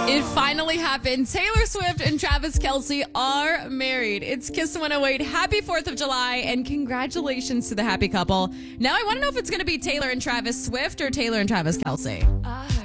It finally happened. Taylor Swift and Travis Kelce are married. It's Kiss 108. Happy 4th of July and congratulations to the happy couple. Now I want to know if it's going to be Taylor and Travis Swift or Taylor and Travis Kelce.